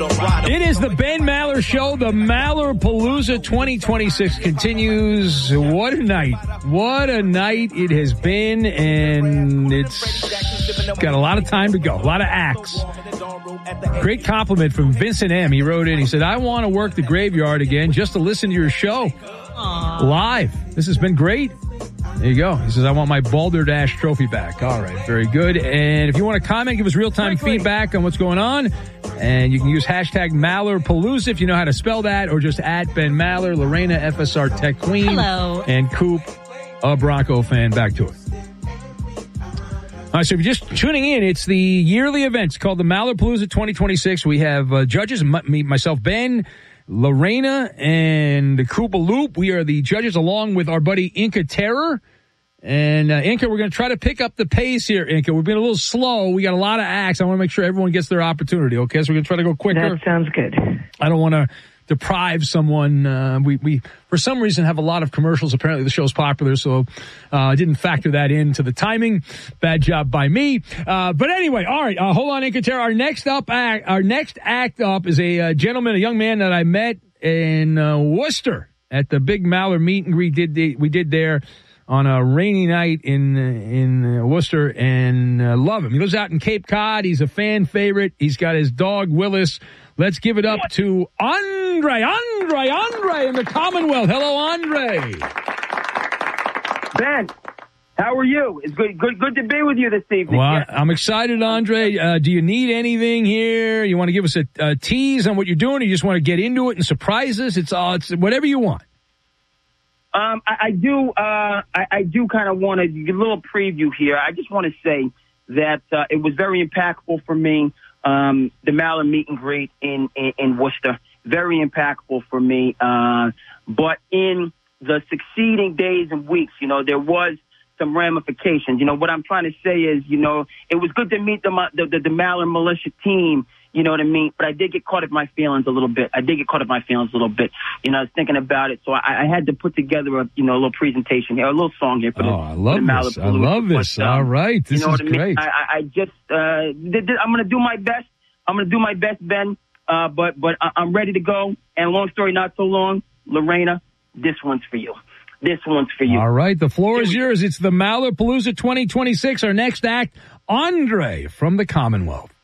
It is the Ben Maller Show. The Mallerpalooza 2026 continues. What a night. What a night it has been, and it's got a lot of time to go. A lot of acts. Great compliment from Vincent M. He wrote in, he said, I want to work the graveyard again just to listen to your show. Aww. Live. This has been great. There you go. He says, I want my Balderdash trophy back. All right, very good. And if you want to comment, give us real-time feedback on what's going on. And you can use hashtag Mallerpalooza if you know how to spell that, or just at Ben Maller, Lorena, FSR Tech Queen. Hello. And Coop, a Bronco fan. Back to it. All right, so if you're just tuning in, it's the yearly event. It's called the Mallerpalooza 2026. We have judges, myself, Ben, Lorena, and the Koopa Loop. We are the judges along with our buddy Inca Terror. And Inca, we're going to try to pick up the pace here, Inca. We've been a little slow. We got a lot of acts. I want to make sure everyone gets their opportunity, okay? So we're going to try to go quicker. That sounds good. I don't want to deprive someone. We for some reason, have a lot of commercials. Apparently, the show's popular, so I didn't factor that into the timing. Bad job by me. But anyway, all right. Hold on, Inca Terror. Our next act up is a gentleman, a young man that I met in Worcester at the Big Maller meet and greet we did there on a rainy night in Worcester, and love him. He lives out in Cape Cod. He's a fan favorite. He's got his dog, Willis. Let's give it up to Andre in the Commonwealth. Hello, Andre. Ben, how are you? It's good to be with you this evening. Well, yeah. I'm excited, Andre. Do you need anything here? You want to give us a tease on what you're doing, or you just want to get into it and surprise us? It's whatever you want. I do kind of want to give a little preview here. I just want to say that it was very impactful for me. The Maller meet and greet in Worcester, very impactful for me. But in the succeeding days and weeks, there was some ramifications. What I'm trying to say is, it was good to meet the Maller militia team. You know what I mean? But I did get caught up in my feelings a little bit. I was thinking about it. So I had to put together a little presentation here, a little song here for I love this. All right. This is great. I just, I'm going to do my best. Ben. But I'm ready to go. And long story not so long, Lorena, this one's for you. All right. The floor is yours. It's the Mallerpalooza 2026. Our next act, Andre from the Commonwealth.